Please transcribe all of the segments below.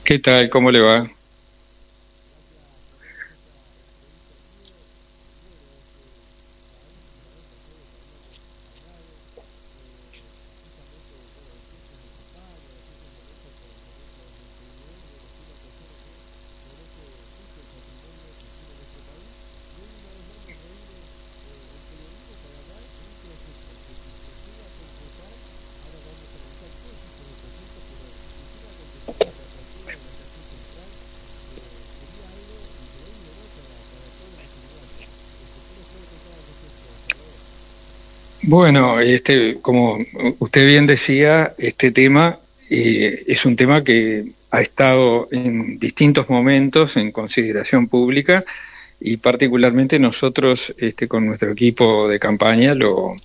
¿Qué tal? ¿Cómo le va? Bueno, como usted bien decía, este tema es un tema que ha estado en distintos momentos en consideración pública y particularmente nosotros, con nuestro equipo de campaña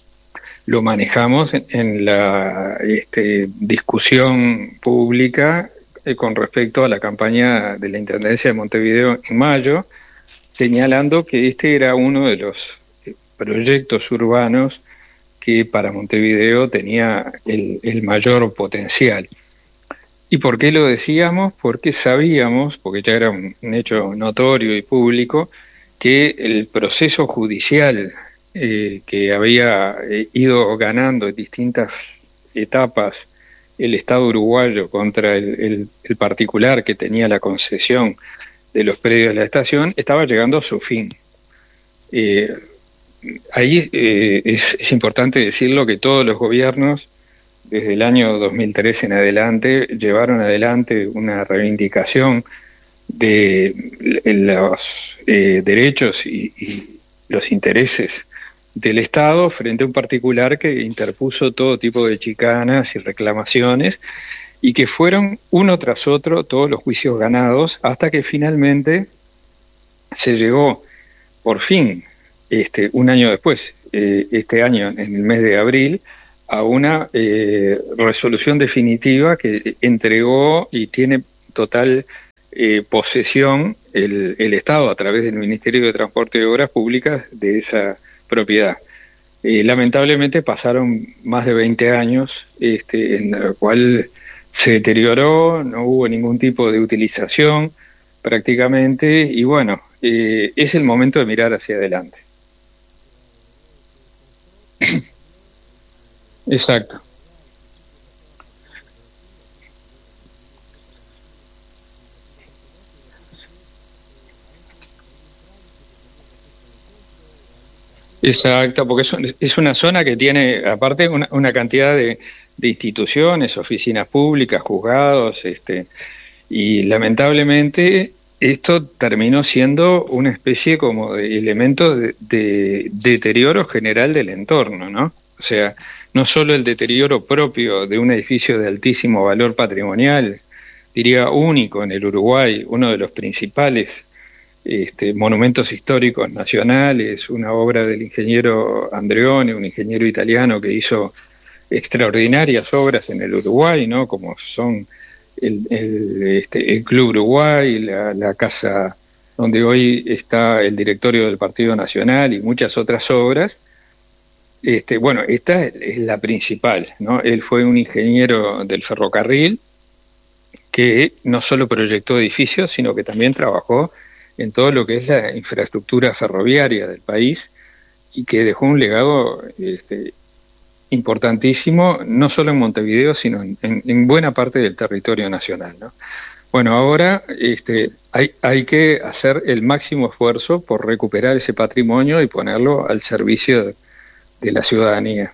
lo manejamos en la discusión pública con respecto a la campaña de la Intendencia de Montevideo en mayo, señalando que este era uno de los proyectos urbanos que para Montevideo tenía el mayor potencial. ¿Y por qué lo decíamos? Porque sabíamos, porque ya era un hecho notorio y público, que el proceso judicial que había ido ganando en distintas etapas el Estado uruguayo contra el particular que tenía la concesión de los predios de la estación estaba llegando a su fin. Eh, Ahí es importante decirlo que todos los gobiernos, desde el año 2013 en adelante, llevaron adelante una reivindicación de los derechos y los intereses del Estado frente a un particular que interpuso todo tipo de chicanas y reclamaciones y que fueron uno tras otro todos los juicios ganados hasta que finalmente se llegó por fin, un año después, este año, en el mes de abril, a una resolución definitiva que entregó y tiene total posesión el Estado a través del Ministerio de Transporte y Obras Públicas de esa propiedad. Lamentablemente pasaron más de 20 años en la cual se deterioró, no hubo ningún tipo de utilización prácticamente, y bueno, es el momento de mirar hacia adelante. Exacto, exacto, porque es una zona que tiene, aparte, una cantidad de instituciones, oficinas públicas, juzgados, y lamentablemente esto terminó siendo una especie como de elemento de deterioro general del entorno, ¿no? O sea, no solo el deterioro propio de un edificio de altísimo valor patrimonial, diría único en el Uruguay, uno de los principales monumentos históricos nacionales, una obra del ingeniero Andreone, un ingeniero italiano que hizo extraordinarias obras en el Uruguay, ¿no? Como son el Club Uruguay, la casa donde hoy está el directorio del Partido Nacional y muchas otras obras. Bueno, esta es la principal, ¿no? Él fue un ingeniero del ferrocarril que no solo proyectó edificios, sino que también trabajó en todo lo que es la infraestructura ferroviaria del país y que dejó un legado importantísimo, no solo en Montevideo, sino en buena parte del territorio nacional, ¿no? Bueno, ahora hay que hacer el máximo esfuerzo por recuperar ese patrimonio y ponerlo al servicio de la ciudadanía.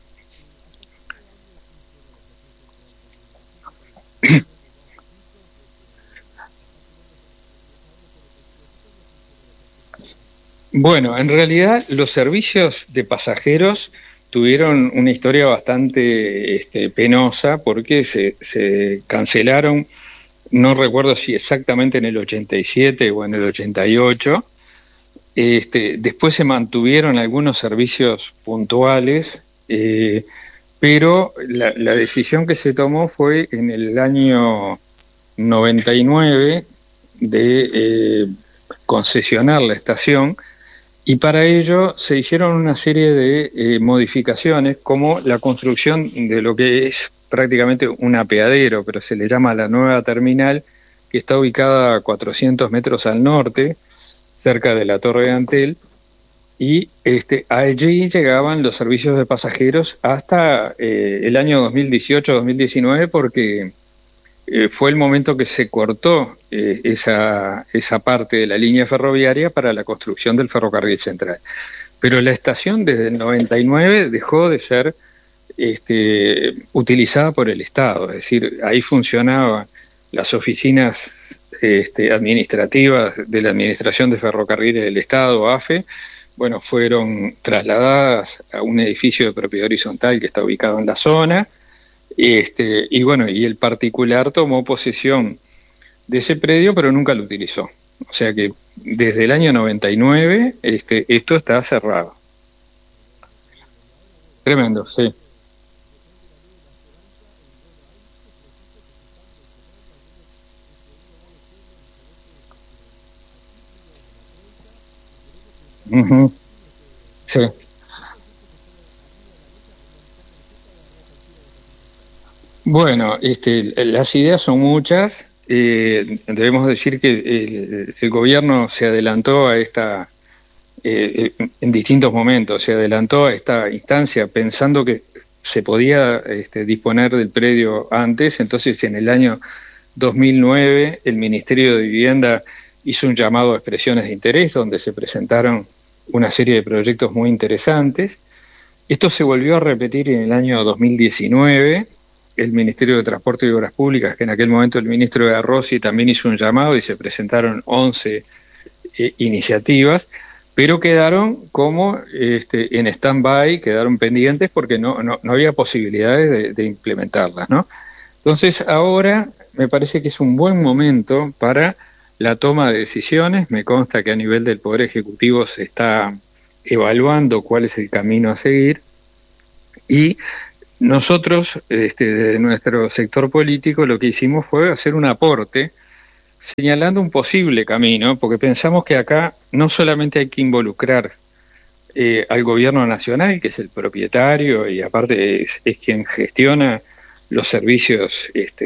Bueno, en realidad los servicios de pasajeros tuvieron una historia bastante penosa porque se cancelaron, no recuerdo si exactamente en el 87 o en el 88. Después se mantuvieron algunos servicios puntuales, pero la decisión que se tomó fue en el año 99 de concesionar la estación y para ello se hicieron una serie de modificaciones como la construcción de lo que es prácticamente un apeadero, pero se le llama la nueva terminal, que está ubicada a 400 metros al norte, cerca de la Torre de Antel, y allí llegaban los servicios de pasajeros hasta el año 2018-2019, porque fue el momento que se cortó esa parte de la línea ferroviaria para la construcción del ferrocarril central. Pero la estación desde el 99 dejó de ser utilizada por el Estado, es decir, ahí funcionaban las oficinas administrativas de la Administración de Ferrocarriles del Estado, AFE. Bueno, fueron trasladadas a un edificio de propiedad horizontal que está ubicado en la zona, y bueno, y el particular tomó posesión de ese predio, pero nunca lo utilizó. O sea que desde el año 99 esto está cerrado. Tremendo, sí. Ujú, sí. Bueno, las ideas son muchas. Debemos decir que el gobierno se adelantó a en distintos momentos, se adelantó a esta instancia pensando que se podía disponer del predio antes. Entonces, en el año 2009, el Ministerio de Vivienda hizo un llamado a expresiones de interés, donde se presentaron una serie de proyectos muy interesantes. Esto se volvió a repetir en el año 2019. El Ministerio de Transporte y Obras Públicas, que en aquel momento el ministro de Rossi también hizo un llamado, y se presentaron 11 iniciativas, pero quedaron como en stand-by, quedaron pendientes porque no había posibilidades de implementarlas, ¿no? Entonces ahora me parece que es un buen momento para la toma de decisiones. Me consta que a nivel del Poder Ejecutivo se está evaluando cuál es el camino a seguir, y nosotros, desde nuestro sector político, lo que hicimos fue hacer un aporte señalando un posible camino, porque pensamos que acá no solamente hay que involucrar al gobierno nacional, que es el propietario y aparte es quien gestiona los servicios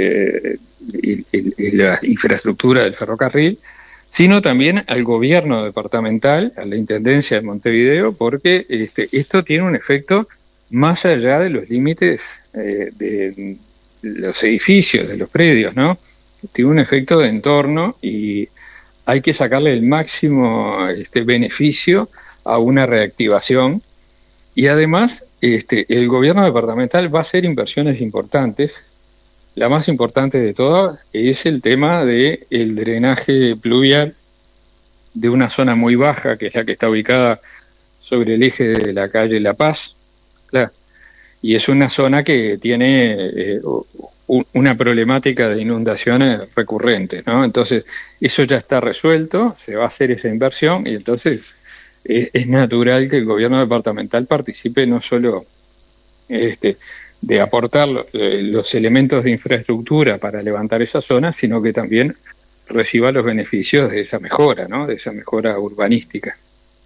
y la infraestructura del ferrocarril, sino también al gobierno departamental, a la Intendencia de Montevideo, porque esto tiene un efecto más allá de los límites de los edificios, de los predios, ¿no? Tiene un efecto de entorno y hay que sacarle el máximo beneficio a una reactivación. Y además, el gobierno departamental va a hacer inversiones importantes. La más importante de todas es el tema del drenaje pluvial de una zona muy baja, que es la que está ubicada sobre el eje de la calle La Paz. Claro. Y es una zona que tiene una problemática de inundaciones recurrentes, ¿no? Entonces, eso ya está resuelto, se va a hacer esa inversión, y entonces es natural que el gobierno departamental participe no solo de aportar los elementos de infraestructura para levantar esa zona, sino que también reciba los beneficios de esa mejora, ¿no? De esa mejora urbanística.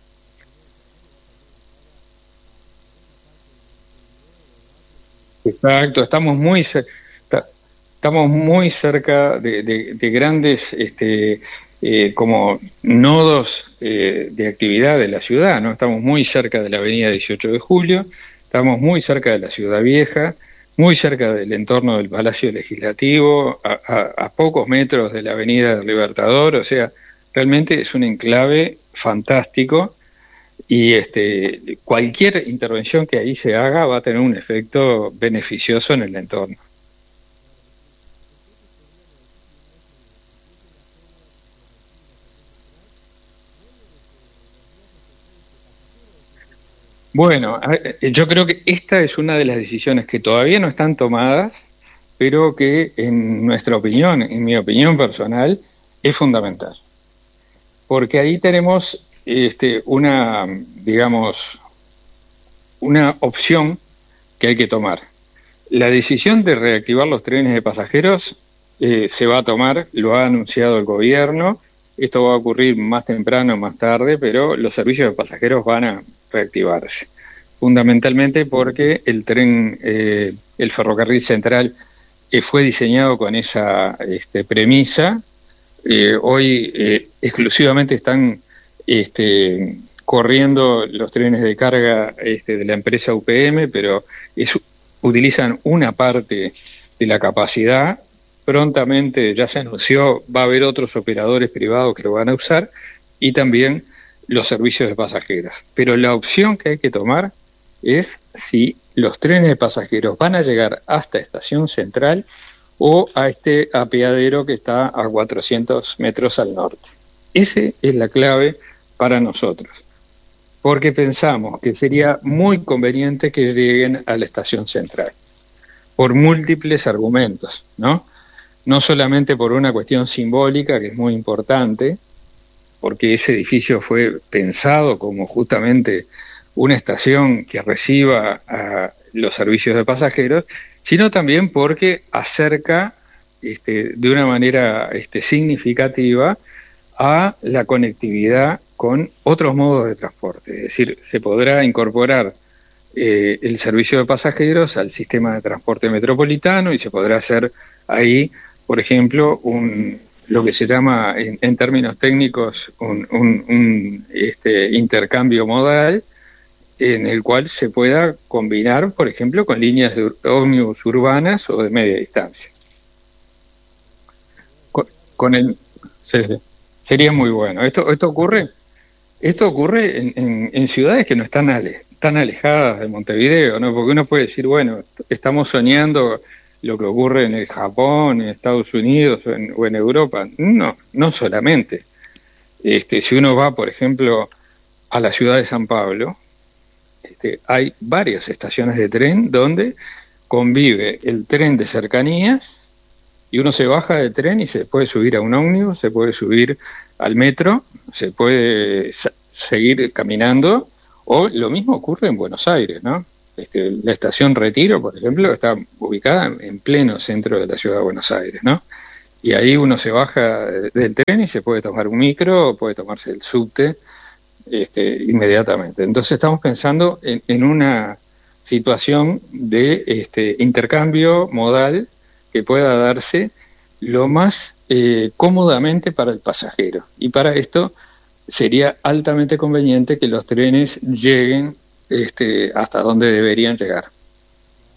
Exacto, estamos muy cerca de grandes como nodos de actividad de la ciudad, ¿no? Estamos muy cerca de la avenida 18 de Julio, estamos muy cerca de la Ciudad Vieja, muy cerca del entorno del Palacio Legislativo, a pocos metros de la avenida del Libertador. O sea, realmente es un enclave fantástico, y cualquier intervención que ahí se haga va a tener un efecto beneficioso en el entorno. Bueno, yo creo que esta es una de las decisiones que todavía no están tomadas, pero que en nuestra opinión, en mi opinión personal, es fundamental. Porque ahí tenemos digamos, una opción que hay que tomar. La decisión de reactivar los trenes de pasajeros se va a tomar, lo ha anunciado el gobierno. Esto va a ocurrir más temprano o más tarde, pero los servicios de pasajeros van a reactivarse. Fundamentalmente porque el ferrocarril central fue diseñado con esa premisa, Hoy exclusivamente están corriendo los trenes de carga de la empresa UPM, pero utilizan una parte de la capacidad. Prontamente ya se anunció, va a haber otros operadores privados que lo van a usar, y también los servicios de pasajeros. Pero la opción que hay que tomar es si los trenes de pasajeros van a llegar hasta Estación Central o a este apeadero que está a 400 metros al norte. Esa es la clave para nosotros, porque pensamos que sería muy conveniente que lleguen a la Estación Central, por múltiples argumentos, ¿no? No solamente por una cuestión simbólica, que es muy importante, porque ese edificio fue pensado como justamente una estación que reciba a los servicios de pasajeros, sino también porque acerca de una manera significativa a la conectividad con otros modos de transporte. Es decir, se podrá incorporar el servicio de pasajeros al sistema de transporte metropolitano, y se podrá hacer ahí, por ejemplo, lo que se llama en términos técnicos un intercambio modal, en el cual se pueda combinar, por ejemplo, con líneas de ómnibus urbanas o de media distancia. Sí, sí. Sería muy bueno. Esto ocurre en ciudades que no están tan alejadas de Montevideo, ¿no? Porque uno puede decir, bueno, estamos soñando lo que ocurre en el Japón, en Estados Unidos o en Europa. No solamente. Si uno va, por ejemplo, a la ciudad de San Pablo, hay varias estaciones de tren donde convive el tren de cercanías, y uno se baja del tren y se puede subir a un ómnibus, se puede subir al metro, se puede seguir caminando, o lo mismo ocurre en Buenos Aires, ¿no? La estación Retiro, por ejemplo, está ubicada en pleno centro de la ciudad de Buenos Aires, ¿no? Y ahí uno se baja del tren y se puede tomar un micro, o puede tomarse el subte inmediatamente. Entonces estamos pensando en una situación de intercambio modal que pueda darse lo más cómodamente para el pasajero. Y para esto sería altamente conveniente que los trenes lleguen hasta donde deberían llegar.